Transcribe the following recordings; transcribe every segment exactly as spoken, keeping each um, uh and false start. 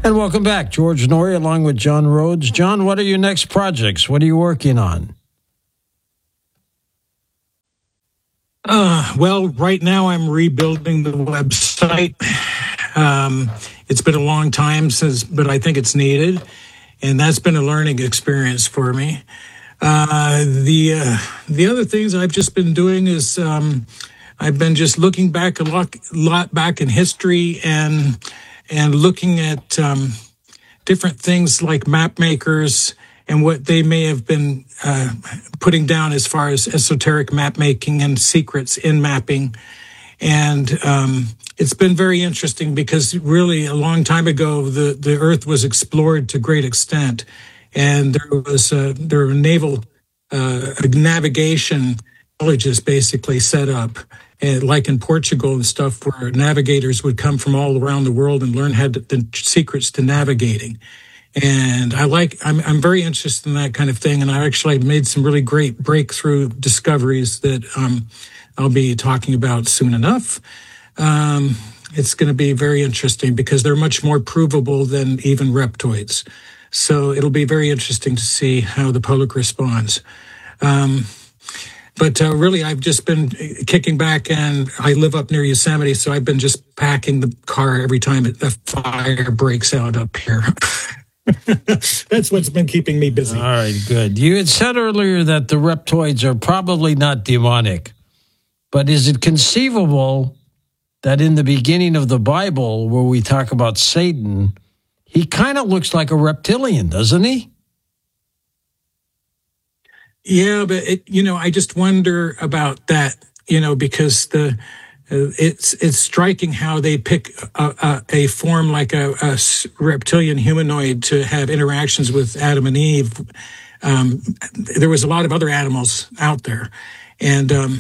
And welcome back. George Noory along with John Rhodes. John, what are your next projects? What are you working on? Uh, well, right now I'm rebuilding the website. Um, it's been a long time since, but I think it's needed. And that's been a learning experience for me. Uh, the uh, the other things I've just been doing is um, I've been just looking back a lot, lot back in history and and looking at um, different things like map makers and what they may have been uh, putting down as far as esoteric map making and secrets in mapping. And um, it's been very interesting because really a long time ago, the, the Earth was explored to great extent. And there was uh, there were naval uh, navigation villages basically set up, uh, like in Portugal and stuff, where navigators would come from all around the world and learn how to, the secrets to navigating. And I like, I'm, I'm very interested in that kind of thing. And I actually made some really great breakthrough discoveries that um, I'll be talking about soon enough. Um, it's going to be very interesting because they're much more provable than even reptoids. So it'll be very interesting to see how the public responds. Um, but uh, really, I've just been kicking back, and I live up near Yosemite, so I've been just packing the car every time a fire breaks out up here. That's what's been keeping me busy. All right, good. You had said earlier that the reptoids are probably not demonic, but is it conceivable that in the beginning of the Bible, where we talk about Satan, he kind of looks like a reptilian, doesn't he? Yeah, but it, you know, I just wonder about that, you know, because the uh, it's it's striking how they pick a, a, a form like a, a reptilian humanoid to have interactions with Adam and Eve. Um, there was a lot of other animals out there, and um,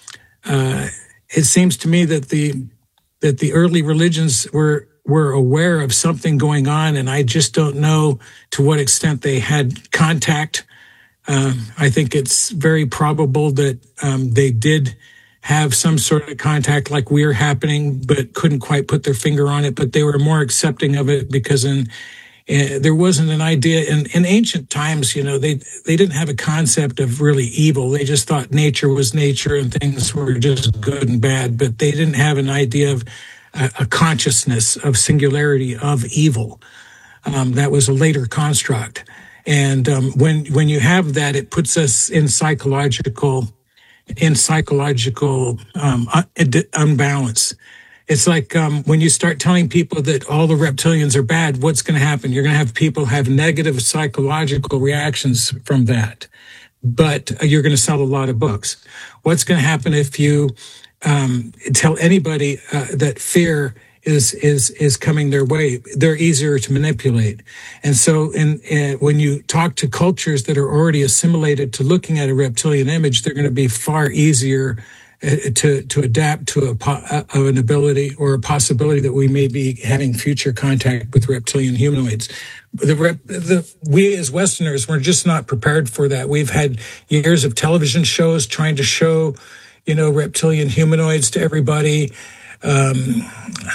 uh, it seems to me that the that the early religions were. were aware of something going on, and I just don't know to what extent they had contact. Um, I think it's very probable that um, they did have some sort of contact like we're happening, but couldn't quite put their finger on it. But they were more accepting of it because in, in there wasn't an idea in, in ancient times, you know, they they didn't have a concept of really evil. They just thought nature was nature and things were just good and bad, but they didn't have an idea of a consciousness of singularity of evil. Um, that was a later construct. And um, when when you have that, it puts us in psychological in psychological um, un- unbalance. It's like um, when you start telling people that all the reptilians are bad, what's going to happen? You're going to have people have negative psychological reactions from that. But you're going to sell a lot of books. What's going to happen if you Um, tell anybody uh, that fear is is is coming their way? They're easier to manipulate, and so in, in when you talk to cultures that are already assimilated to looking at a reptilian image, they're going to be far easier uh, to to adapt to a uh, an ability or a possibility that we may be having future contact with reptilian humanoids. The, rep, the we as Westerners, we're just not prepared for that. We've had years of television shows trying to show, you know, reptilian humanoids to everybody. Um,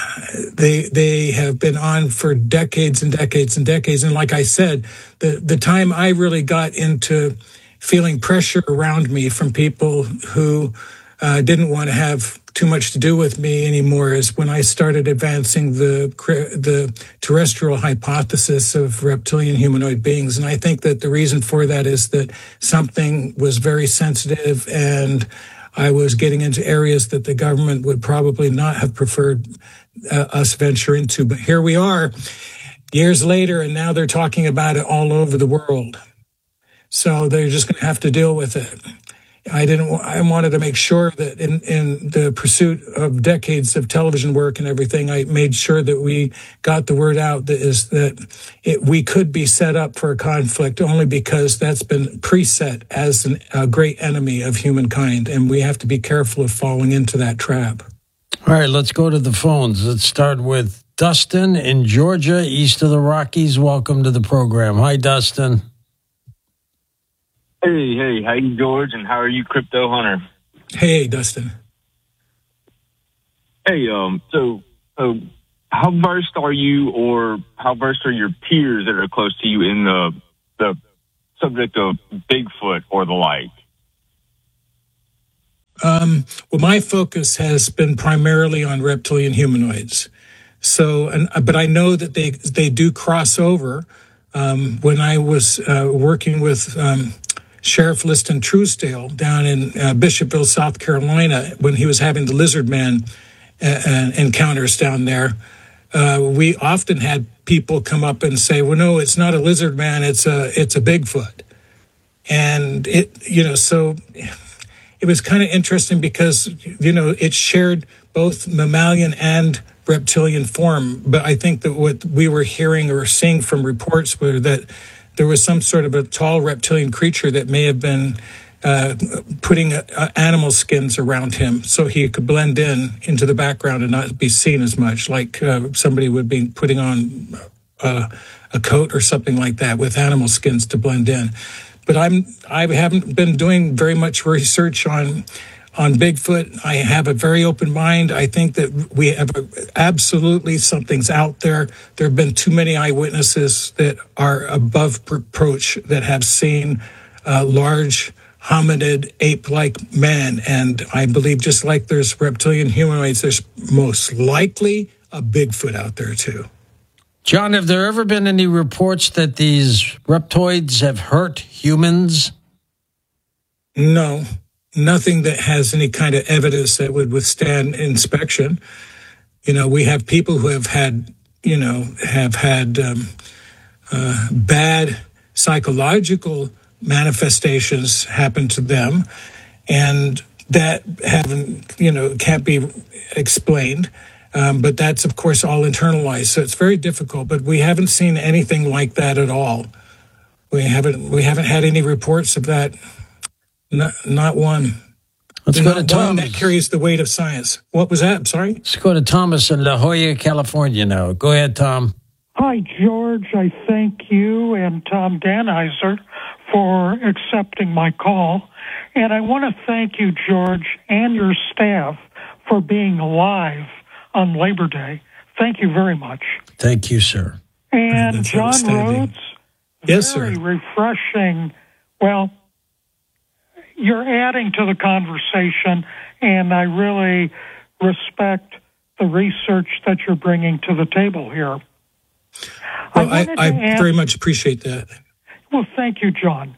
they they have been on for decades and decades and decades. And like I said, the, the time I really got into feeling pressure around me from people who uh, didn't want to have too much to do with me anymore is when I started advancing the the terrestrial hypothesis of reptilian humanoid beings. And I think that the reason for that is that something was very sensitive, and I was getting into areas that the government would probably not have preferred uh, us venture into. But here we are years later, and now they're talking about it all over the world. So they're just going to have to deal with it. I didn't. I wanted to make sure that in, in the pursuit of decades of television work and everything, I made sure that we got the word out that is that it, we could be set up for a conflict only because that's been preset as an, a great enemy of humankind, and we have to be careful of falling into that trap. All right, let's go to the phones. Let's start with Dustin in Georgia, east of the Rockies. Welcome to the program. Hi, Dustin. Hey, hey, how you, George, and how are you, Crypto Hunter? Hey, Dustin. Hey, um, so, so how versed are you, or how versed are your peers that are close to you in the the subject of Bigfoot or the like? Um, well, my focus has been primarily on reptilian humanoids. So, and, but I know that they they do cross over. Um, when I was uh, working with um, Sheriff Liston Truesdale down in uh, Bishopville, South Carolina, when he was having the lizard man uh, encounters down there, uh, we often had people come up and say, "Well, no, it's not a lizard man; it's a it's a Bigfoot." And it, you know, so it was kind of interesting because, you know, it shared both mammalian and reptilian form. But I think that what we were hearing or seeing from reports were that there was some sort of a tall reptilian creature that may have been uh, putting uh, animal skins around him so he could blend in into the background and not be seen as much, like uh, somebody would be putting on uh, a coat or something like that with animal skins to blend in. But I'm I haven't been doing very much research on on Bigfoot. I have a very open mind. I think that we have a, absolutely something's out there. There have been too many eyewitnesses that are above reproach that have seen uh, large hominid ape-like men, and I believe just like there's reptilian humanoids, there's most likely a Bigfoot out there too. John, have there ever been any reports that these reptoids have hurt humans? No, nothing that has any kind of evidence that would withstand inspection. You know, we have people who have had, you know, have had um, uh, bad psychological manifestations happen to them, and that haven't, you know, can't be explained. Um, but that's, of course, all internalized, so it's very difficult. But we haven't seen anything like that at all. We haven't we haven't had any reports of that. Not, not one. Let's not go to Thomas. That carries the weight of science. What was that? I'm sorry. Let's go to Thomas in La Jolla, California now. Go ahead, Tom. Hi, George. I thank you and Tom Danizer for accepting my call. And I want to thank you, George, and your staff for being live on Labor Day. Thank you very much. Thank you, sir. And That's John Rhodes, yes, very sir. refreshing. Well, you're adding to the conversation, and I really respect the research that you're bringing to the table here. Well, I, I, I ask, very much appreciate that. Well, thank you, John.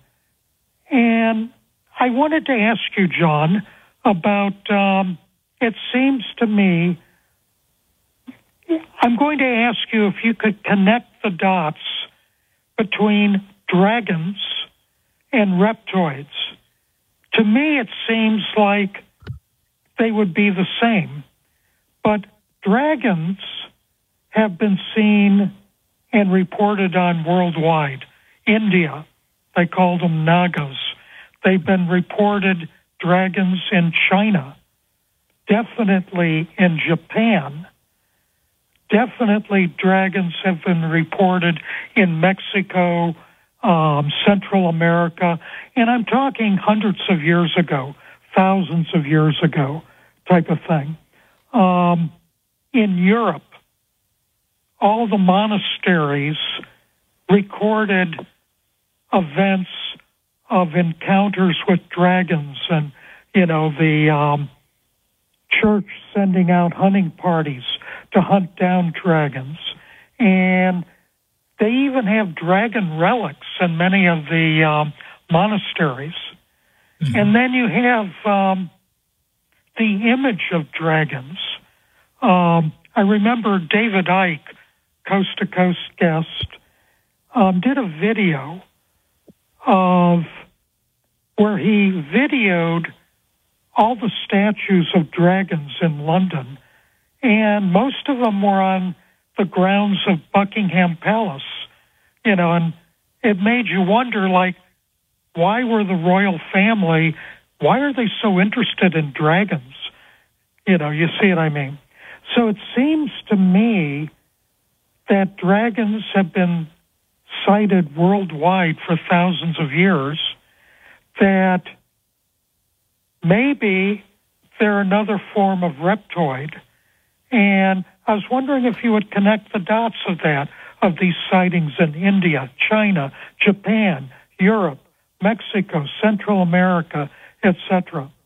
And I wanted to ask you, John, about, um, it seems to me, I'm going to ask you if you could connect the dots between dragons and reptoids. To me, it seems like they would be the same. But dragons have been seen and reported on worldwide. India, they call them Nagas. They've been reported dragons in China, definitely in Japan. Definitely dragons have been reported in Mexico, um, Central America, and I'm talking hundreds of years ago, thousands of years ago type of thing. Um, in Europe, all the monasteries recorded events of encounters with dragons and, you know, the um, church sending out hunting parties to hunt down dragons. And they even have dragon relics in many of the um, monasteries. Mm-hmm. And then you have um, the image of dragons. Um, I remember David Icke, Coast to Coast guest, um, did a video of where he videoed all the statues of dragons in London, and most of them were on the grounds of Buckingham Palace, you know, and it made you wonder, like, why were the royal family, why are they so interested in dragons? You know, you see what I mean? So it seems to me that dragons have been sighted worldwide for thousands of years, that maybe they're another form of reptoid. And I was wondering if you would connect the dots of that, of these sightings in India, China, Japan, Europe, Mexico, Central America, et cetera.